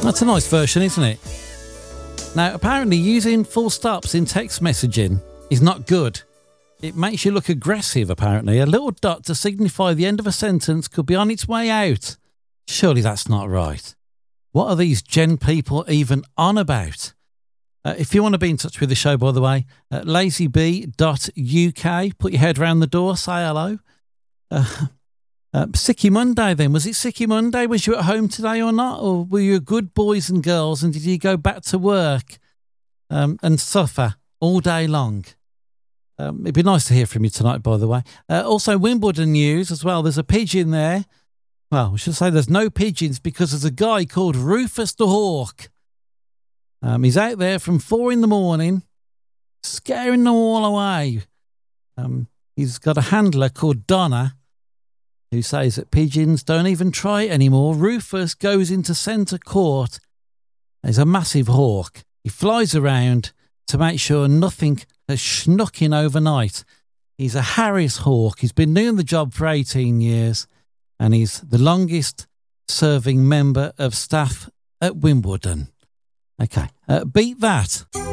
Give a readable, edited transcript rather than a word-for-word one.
That's a nice version, isn't it? Now, apparently using full stops in text messaging is not good. It makes you look aggressive, apparently. A little dot to signify the end of a sentence could be on its way out. Surely that's not right. What are these Gen people even on about? If you want to be in touch with the show, by the way, lazyb.uk, put your head round the door, say hello. Sicky Monday then. Was it Sicky Monday? Was you at home today or not? Or were you good boys and girls and did you go back to work and suffer all day long? It'd be nice to hear from you tonight, by the way. Also, Wimbledon news as well. There's a pigeon there. Well, we should say there's no pigeons because there's a guy called Rufus the Hawk. He's out there from 4 a.m, scaring them all away. He's got a handler called Donna, who says that pigeons don't even try it anymore. Rufus goes into centre court. He's a massive hawk. He flies around to make sure nothing has snuck in overnight. He's a Harris hawk. He's been doing the job for 18 years, and he's the longest serving member of staff at Wimbledon. Okay, beat that.